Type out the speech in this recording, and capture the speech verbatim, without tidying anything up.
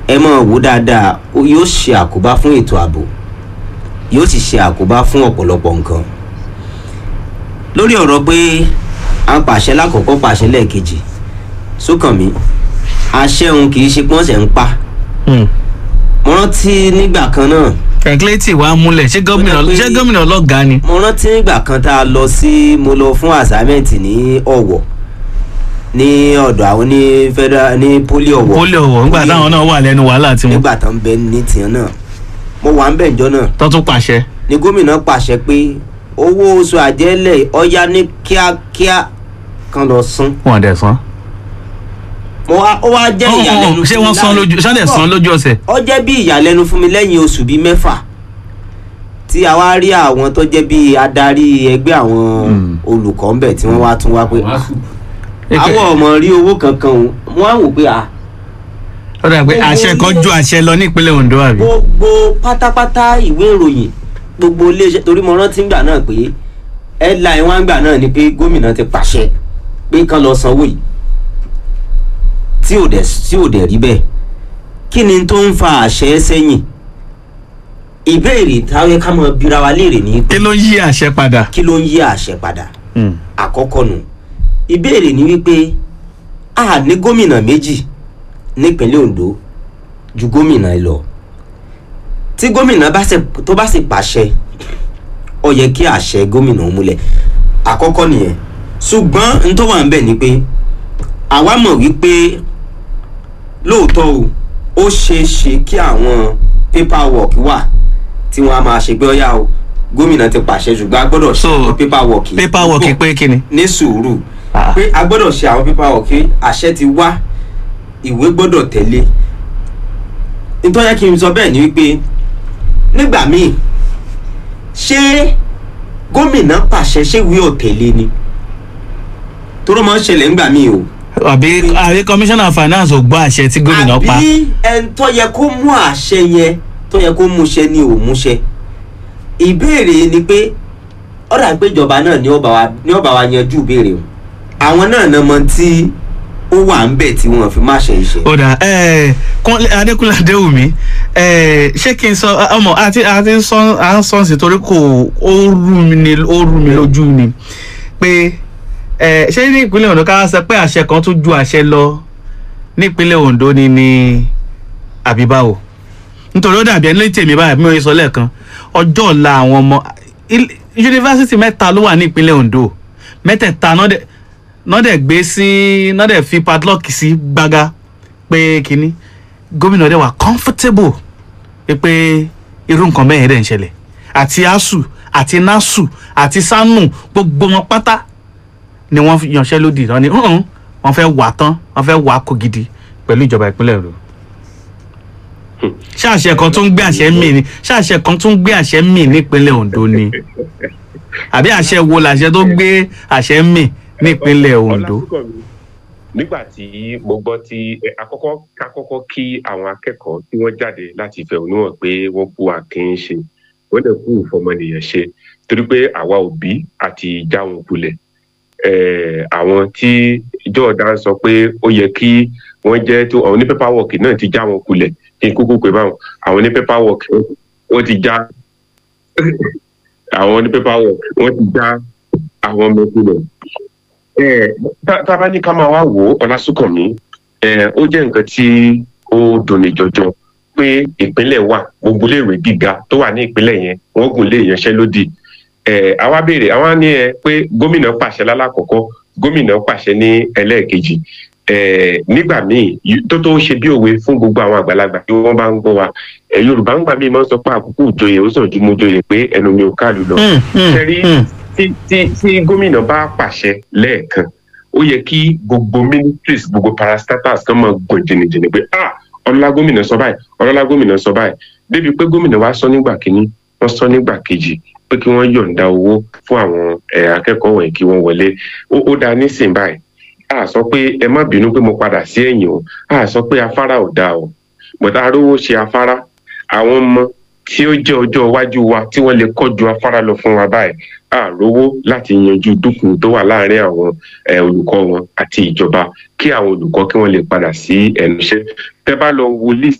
ẹ mọ̀ wò dáadáa yóò ṣe àkóbá fún ètò ààbò yóò sì ṣe àkóbá fún ọ̀pọ̀lọpọ̀ nǹkan lórí ọ̀rọ̀ pé à ń pàṣẹ lákòókò pàṣẹ lẹ́ẹ̀kejì Sókànmí àṣẹ òun kì í ṣe pọ́nsẹ̀ ń pa mo rántí nígbà kan náà ẹ̀kílẹ́tì wa múlẹ̀ ṣé gómìnà ṣé gómìnà ọlọ́gàá ni. mo rántí nígbà kan tá a lọ sí mo lọ fún assignment ní Ọ̀wọ̀ ní ọ̀dọ̀ àwọn ní federal ní poli Ọ̀wọ̀ poli Ọ̀wọ̀ nígbà táwọn náà wà lẹ́nu wàhálà tí wọn. nígbà tó ń bẹ ní tiẹ̀ náà mo wà ń bẹ̀ ǹjọ́ náà. tó tún pàṣẹ. ni gómìnà pàṣẹ pé owó oṣù àjẹ́lẹ̀ ọ̀yá ní kíákíá kan lọ san. wọn dẹ̀ san. mo wá ó wá jẹ́ ìyàlẹ́nu. ṣé wọ́n san lójú ṣé wọ́n dẹ̀ san lójú ọ̀sẹ̀. ó jẹ́ bí ìyàlẹ́nu fún mi lẹ́yìn oṣù bíi mẹ́fà tí a wá rí àwọn tó jẹ́ bí adarí ẹgbẹ́ àwọn olùkọ́ ńbẹ̀ tí wọ́n wá tún wá pé àwọn ọmọ rí owó kankan o wọ́n á wò pé a. ó dà pé àṣẹ kan ju àṣẹ lọ ní ìpínlẹ̀ Ondo àbí. gbogbo pátápátá ìwé ìròyìn gbogbo iléeṣẹ́ torí mo rántí ngbà náà pé headline wá ngbà náà ni pé gómìnà ti pàṣẹ pé kán lọ sanwó yìí tí ò dẹ̀ tí ò dẹ̀ rí bẹ́ẹ̀ kí ni tó ń fa àṣẹ sẹ́yìn ìbéèrè táwọn ká mọ bíra wa léèrè ní. kí ló ń yí àṣẹ padà. kí ló ń yí àṣẹ padà. àkọ́kọ́ nù ìbéèrè ni wípé a ní gómìnà méjì nípínlẹ̀ Ondo ju gómìnà lọ tí gómìnà bá ṣe tó bá sì pàṣẹ ó yẹ kí àṣẹ gómìnà múlẹ̀ àkọ́kọ́ nìyẹn ṣùgbọ́n n tó wà ń bẹ̀ ni pé àwa mọ̀ wípé lóòótọ́ o ó ṣeé ṣe kí àwọn paperwork wà tí wọ́n á máa ṣe pé ọ̀yá o gómìnà ti pàṣẹ ṣùgbọ́n a gbọ́dọ̀ ṣe àwọn paperwork yìí paperwork pé kí ni. ní sùúrù pé a gbọ́dọ̀ ṣe àwọn paperwork yìí àṣẹ ti wá ìwé gbọ́dọ̀ tẹ̀lé nítorí kí n sọ bẹ́ẹ̀ ni wípé nígbà míì ṣé gómìnà pàṣẹ ṣé ìwé ọ̀tẹ̀lé ni tó máa ń ṣẹlẹ̀ nígbà míì o. àbí àbí commissioner finance ò gbọ́ àṣẹ tí gómìnà pa. àbí ẹni tó yẹ kó mú àṣẹ yẹn tó yẹ kó múṣẹ ni ò múṣẹ ìbéèrè ni pé ó dà pé ìjọba náà ni ó bá wa ni ó bá wa yanjú ìbéèrè o àwọn náà náà mọ tí ó wà ń bẹ̀ tí wọ́n fi má ṣe iṣẹ́. ó dà Adékúnlé Adéwùmí ṣé kí n sọ ọmọ àti àti sọ à ń sọ sí torí kò ó rú mi ní ó rú mi lójú ni pé ṣé ní ìpínlẹ̀ Ondo ká sọ pé àṣẹ kan tó ju àṣẹ lọ ní ìpínlẹ̀ Ondo ni ní àbíbáwò nítorí ó dàbí ẹni lè tèmi báyìí bí mo sọ lẹ́ẹ̀kan ọjọ́ ọ̀la àwọn ọmọ yunifásitì mẹ́ta ló wà ní ìpínlẹ̀ Ondo mẹ́tẹ̀ẹ̀ta náà dẹ̀ gbé sí náà dẹ̀ fi padlock sí gbága pé kínní gómìnà dẹ̀ wà comfortable pé irú nǹkan bẹ́ẹ̀ dẹ̀ ń ṣẹlẹ̀ àti ASUU àti NASU àti SANU gbogbo wọn pátá ni wọ́n yanṣẹ́lódì wọ́n ní wọ́n fẹ́ wà tán wọ́n fẹ́ wà kó gidi pẹ̀lú ìjọba ìpínlẹ̀ Ondo. ṣáàṣẹ kan tó ń gbé àṣẹ mì ní ṣáàṣẹ kan tó ń gbé àṣẹ mì nípínlẹ̀ Ondo ni àbí àṣẹ wo làṣẹ tó gbé àṣẹ mì nípínlẹ̀ Ondo. nígbà tí mo gbọ́ tí àkọ́kọ́ kákọ́kọ́ kí àwọn akẹ́kọ̀ọ́ tí wọ́n jáde láti ìfẹ̀hónúhàn pé wọ́n kú àkín ṣe wọ́n dẹ̀ kú ìfọmọnìyàn ṣe torí pé àwa òbí àti ìjà wọn kulẹ̀ àwọn tí Jordan sọ pé ó yẹ kí wọ́n jẹ́ tó àwọn ní paperwork náà ti já wọn kulẹ̀ kí n kúkú pé báwọn àwọn ní paperwork wọ́n ti já àwọn ní paperwork wọ́n ti já àwọn ọmọ kulẹ̀. tá a bá ní ká máa wá wò ó Ọlásùnkànmí ó jẹ́ nǹkan tí ó dunni jọjọ pé ìpínlẹ̀ wà gbogbo iléèwé gíga tó wà ní ìpínlẹ̀ yẹn wọ́n gùn lé ìyanṣẹ́lódì àwa béèrè àwa ní ẹ pé gómìnà pàṣẹ lálákọ̀ọ́kọ́ gómìnà pàṣẹ ní ẹlẹ́ẹ̀kejì nígbà míì tó tó ṣe bí òwe fún gbogbo àwọn àgbàlagbà tí wọ́n bá ń gbọ́ wa Yorùbá ń gbà míì máa ń sọ pé àkókò ìjòyè ó sàn ju mo joyè pé ẹnu mi ò káàlù lọ. ṣẹ́rí tí gómìnà bá pàṣẹ lẹ́ẹ̀kan ó yẹ kí gbogbo ministries gbogbo parastatals kan máa gbọ̀n jìnnìjìnnì pé ah ọlọ́lá gómìnà sọ báyìí ọlọ́lá gómìnà sọ báyìí débi pé gómìnà wa sọ nígbà kínní wọ́n sọ nígbà kejì pé kí wọ́n yọ̀ǹda owó fún àwọn akẹ́kọ̀ọ́ wọ̀nyí kí wọ́n wọlé ó dáa nísìnyí báyìí a sọ pé ẹ má bínú pé mo padà sí ẹ̀yìn o a sọ pé afárá ò dáa o bọ̀dá arówó ṣe afárá àwọn ọmọ tí ó jẹ́ ọjọ́ iwájú wa tí wọ́n lè kọ́ ju afárá lọ fún wa báyìí a rówó láti yanjú dúkùú tó wà láàárín àwọn olùkọ́ wọn àti ìjọba kí àwọn olùkọ́ kí wọ́n lè padà sí ẹnu iṣẹ́ tẹ́ bá lọ wo list